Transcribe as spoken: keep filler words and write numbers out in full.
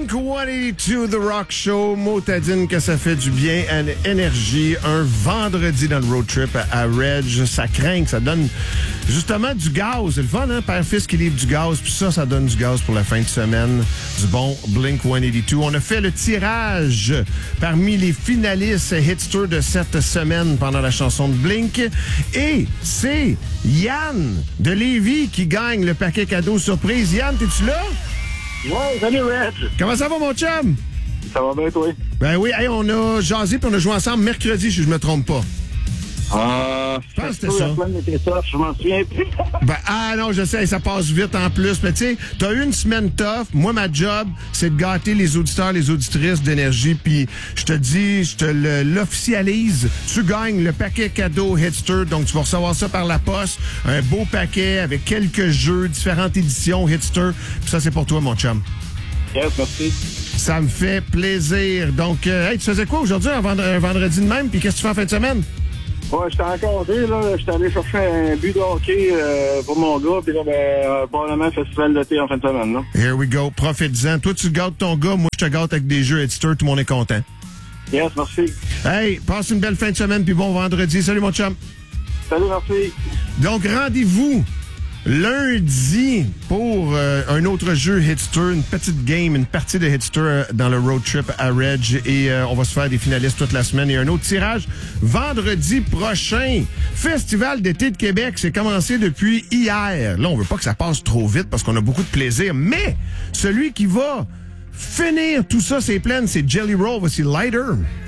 Blink cent quatre-vingt-deux, The Rock Show. Motadine que ça fait du bien à l'énergie. Un vendredi dans le road trip à Reg. Ça craint, ça donne justement du gaz. C'est le fun, hein? Père-fils qui livre du gaz. Puis ça, ça donne du gaz pour la fin de semaine. Du bon Blink cent quatre-vingt-deux. On a fait le tirage parmi les finalistes Hitster de cette semaine pendant la chanson de Blink. Et c'est Yann de Lévis qui gagne le paquet cadeau surprise. Yann, t'es-tu là? Ouais, salut Reg. Comment ça va, mon chum? Ça va bien, toi? Ben oui, hey, on a jasé puis on a joué ensemble mercredi, si je me trompe pas. Ah, je pense que c'était ça. La semaine était tough, je m'en souviens plus. Ben, ah non, je sais, ça passe vite en plus. Mais tu sais, t'as eu une semaine tough. Moi, ma job, c'est de gâter les auditeurs, les auditrices d'énergie. Puis je te dis, je te le- l'officialise. Tu gagnes le paquet cadeau Hitster. Donc, tu vas recevoir ça par la poste. Un beau paquet avec quelques jeux, différentes éditions Hitster. Puis ça, c'est pour toi, mon chum. Yes, merci. Ça me fait plaisir. Donc, euh, hey, tu faisais quoi aujourd'hui, un, vendre- un vendredi de même? Puis qu'est-ce que tu fais en fin de semaine? Ouais, j'étais encore dé, là. J'étais allé chercher un but de hockey euh, pour mon gars, puis là, ben, euh, probablement festival de thé en fin de semaine, là. Here we go. Profite-en. Toi, tu gâtes ton gars. Moi, je te gâte avec des jeux Hitster. Tout le monde est content. Yes, merci. Hey, passe une belle fin de semaine puis bon vendredi. Salut, mon chum. Salut, merci. Donc, rendez-vous lundi pour euh, un autre jeu Hitster, une petite game, une partie de Hitster euh, dans le road trip à Reg. Et euh, on va se faire des finalistes toute la semaine. Et un autre tirage vendredi prochain. Festival d'été de Québec, c'est commencé depuis hier. Là, on veut pas que ça passe trop vite parce qu'on a beaucoup de plaisir. Mais celui qui va finir tout ça, c'est plein, c'est Jelly Roll. Voici Lighter.